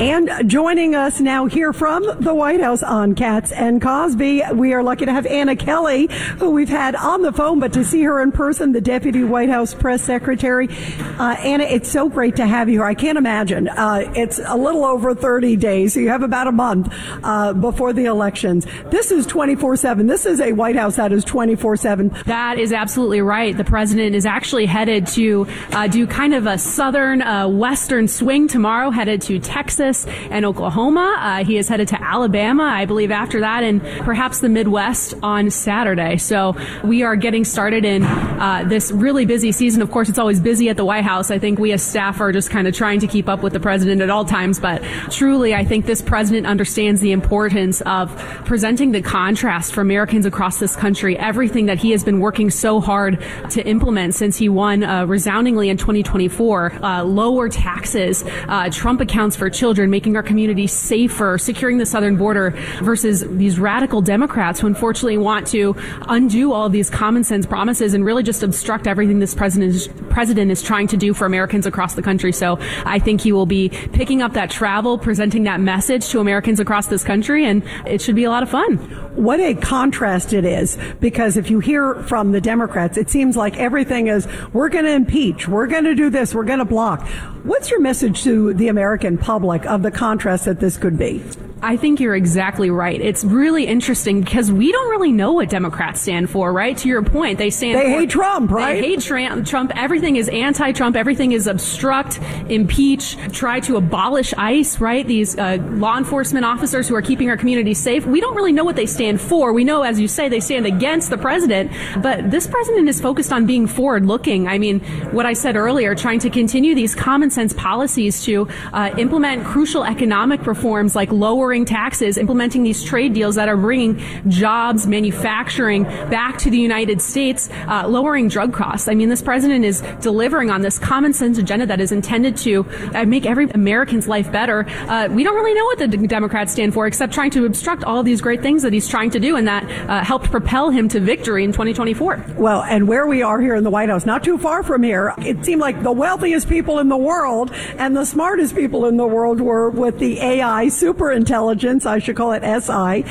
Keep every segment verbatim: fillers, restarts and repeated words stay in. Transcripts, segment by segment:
And joining us now here from the White House on Cats and Cosby, we are lucky to have Anna Kelly, who we've had on the phone, but to see her in person, the Deputy White House Press Secretary. Uh, Anna, it's so great to have you here. I can't imagine. Uh, it's a little over thirty days, so you have about a month uh, before the elections. This is twenty-four seven. This is a White House that is twenty-four seven. That is absolutely right. The president is actually headed to uh, do kind of a southern, uh, western swing tomorrow, headed to Texas and Oklahoma. Uh, he is headed to Alabama, I believe, after that, and perhaps the Midwest on Saturday. So we are getting started in uh, this really busy season. Of course, it's always busy at the White House. I think we as staff are just kind of trying to keep up with the president at all times. But truly, I think this president understands the importance of presenting the contrast for Americans across this country, everything that he has been working so hard to implement since he won uh, resoundingly in twenty twenty-four. Uh, lower taxes, uh, Trump accounts for children, making our communities safer, securing the southern border, versus these radical Democrats who unfortunately want to undo all of these common sense promises and really just obstruct everything this president is, president is trying to do for Americans across the country. So I think he will be picking up that travel, presenting that message to Americans across this country, and it should be a lot of fun. What a contrast it is, because if you hear from the Democrats, it seems like everything is, we're going to impeach, we're going to do this, we're going to block. What's your message to the American public of the contrast that this could be? I think you're exactly right. It's really interesting because we don't really know what Democrats stand for, right? To your point, they stand They for, hate Trump, right? They hate Trump. Everything is anti-Trump. Everything is obstruct, impeach, try to abolish ICE, right? These uh, law enforcement officers who are keeping our communities safe. We don't really know what they stand for. We know, as you say, they stand against the president. But this president is focused on being forward-looking. I mean, what I said earlier, trying to continue these common-sense policies to uh, implement crucial economic reforms like lowering taxes, implementing these trade deals that are bringing jobs, manufacturing back to the United States, uh, lowering drug costs. I mean, this president is delivering on this common sense agenda that is intended to uh, make every American's life better. Uh, we don't really know what the D- Democrats stand for, except trying to obstruct all of these great things that he's trying to do, and that uh, helped propel him to victory in twenty twenty-four. Well, and where we are here in the White House, not too far from here, it seemed like the wealthiest people in the world and the smartest people in the world were with the A I superintelligence. I should call it S I.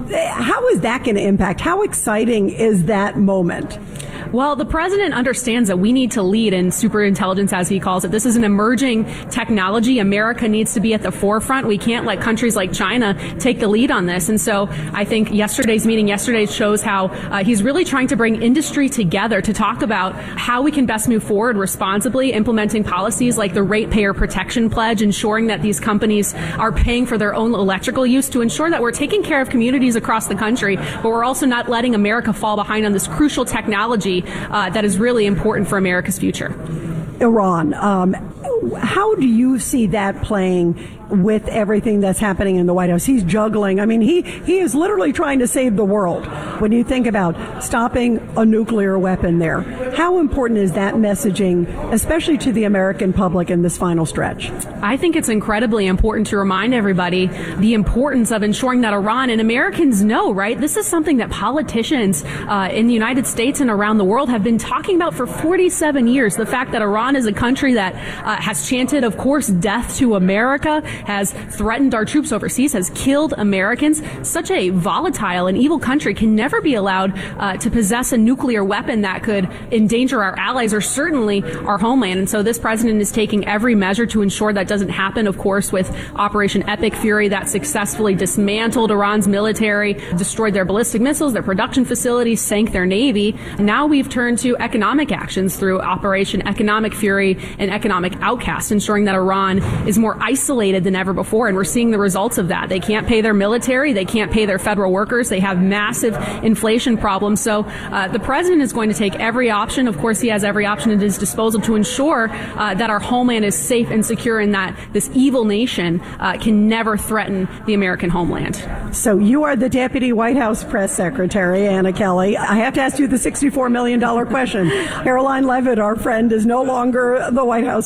How is that going to impact? How exciting is that moment? Well, the president understands that we need to lead in superintelligence, as he calls it. This is an emerging technology. America needs to be at the forefront. We can't let countries like China take the lead on this. And so I think yesterday's meeting yesterday shows how uh, he's really trying to bring industry together to talk about how we can best move forward responsibly, implementing policies like the Ratepayer Protection Pledge, ensuring that these companies are paying for their own electrical use to ensure that we're taking care of communities across the country, but we're also not letting America fall behind on this crucial technology Uh, that is really important for America's future. Iran. Um, how do you see that playing with everything that's happening in the White House? He's juggling. I mean, he, he is literally trying to save the world. When you think about stopping a nuclear weapon there, how important is that messaging, especially to the American public in this final stretch? I think it's incredibly important to remind everybody the importance of ensuring that Iran, and Americans know, right? This is something that politicians uh, in the United States and around the world have been talking about for forty-seven years. The fact that Iran is a country that uh, has chanted, of course, death to America, has threatened our troops overseas, has killed Americans. Such a volatile and evil country can never be allowed uh, to possess a nuclear weapon that could endanger our allies or certainly our homeland. And so this president is taking every measure to ensure that doesn't happen, of course, with Operation Epic Fury that successfully dismantled Iran's military, destroyed their ballistic missiles, their production facilities, sank their navy. Now we've turned to economic actions through Operation Economic Fury and Economic Outcast, ensuring that Iran is more isolated than ever before. And we're seeing the results of that. They can't pay their military. They can't pay their federal workers. They have massive inflation problems. So uh, the president is going to take every option. Of course, he has every option at his disposal to ensure uh, that our homeland is safe and secure and that this evil nation uh, can never threaten the American homeland. So you are the Deputy White House Press Secretary, Anna Kelly. I have to ask you the sixty-four million dollars question. Caroline Leavitt, our friend, is no longer the White House Press Secretary.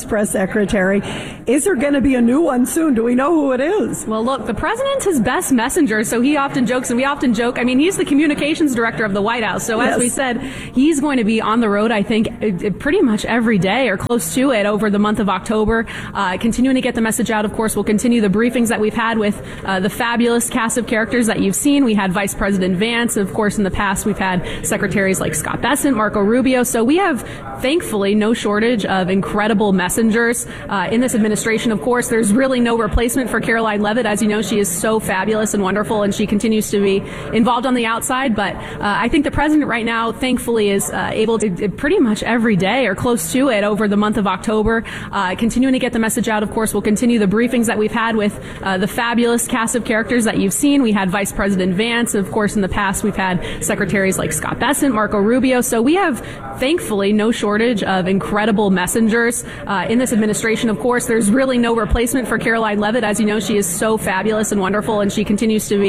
secretary. Is there going to be a new one soon? Do we know who it is? Well, look, the president's his best messenger, so he often jokes, and we often joke. I mean, he's the communications director of the White House, so yes. as we said, he's going to be on the road, I think, pretty much every day or close to it over the month of October, uh, continuing to get the message out. Of course, we'll continue the briefings that we've had with uh, the fabulous cast of characters that you've seen. We had Vice President Vance. Of course, in the past, we've had secretaries like Scott Bessent, Marco Rubio. So we have, thankfully, no shortage of incredible messengers uh, in this administration. Of course, there's really no replacement for Caroline Leavitt. As you know, she is so fabulous and wonderful, and she continues to be involved on the outside. But uh, I think the president right now, thankfully, is uh, able to pretty much every day or close to it over the month of October, uh, continuing to get the message out. Of course, we'll continue the briefings that we've had with uh, the fabulous cast of characters that you've seen. We had Vice President Vance. Of course, in the past, we've had secretaries like Scott Bessent, Marco Rubio. So we have, thankfully, no shortage of incredible messengers uh, in this administration. Of course, there's really no replacement for Caroline Leavitt. As you know, she is so fabulous and wonderful, and she continues to be